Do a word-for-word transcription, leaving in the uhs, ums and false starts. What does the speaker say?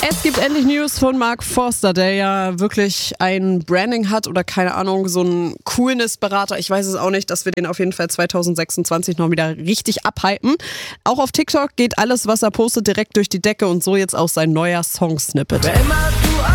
Es gibt endlich News von Mark Forster, der ja wirklich ein Branding hat oder keine Ahnung, so ein Coolness-Berater. Ich weiß es auch nicht, dass wir den auf jeden Fall zwanzig sechsundzwanzig noch wieder richtig abhypen. Auch auf TikTok geht alles, was er postet, direkt durch die Decke und so jetzt auch sein neuer Song-Snippet.